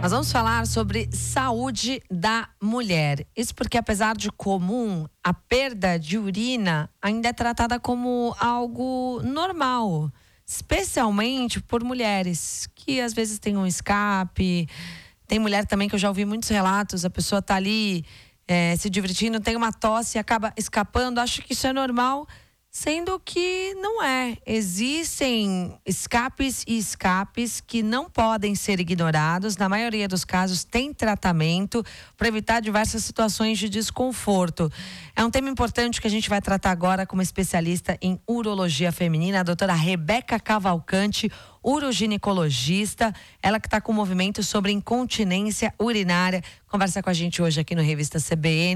Nós vamos falar sobre saúde da mulher. Isso porque, apesar de comum, a perda de urina ainda é tratada como algo normal, especialmente por mulheres que às vezes têm um escape. Tem mulher também que eu já ouvi muitos relatos, a pessoa tá ali se divertindo, tem uma tosse e acaba escapando. Acho que isso é normal, sendo que não é. Existem escapes e escapes que não podem ser ignorados. Na maioria dos casos tem tratamento para evitar diversas situações de desconforto. É um tema importante que a gente vai tratar agora com uma especialista em urologia feminina, a doutora Rebeca Cavalcante, uroginecologista, ela que está com um movimento sobre incontinência urinária. Conversa com a gente hoje aqui no Revista CBN.